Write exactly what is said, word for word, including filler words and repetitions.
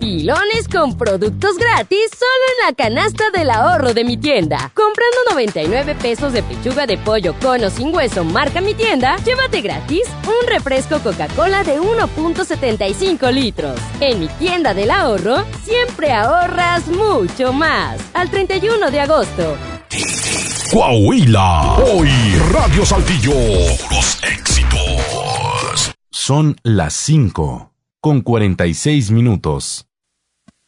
Pilones con productos gratis solo en la canasta del ahorro de Mi Tienda. Comprando noventa y nueve pesos de pechuga de pollo con o sin hueso marca Mi Tienda, llévate gratis un refresco Coca-Cola de uno punto setenta y cinco litros. En Mi Tienda del Ahorro, siempre ahorras mucho más. Al treinta y uno de agosto. Coahuila, hoy Radio Saltillo, puros éxitos. Son las cinco con cuarenta y seis minutos.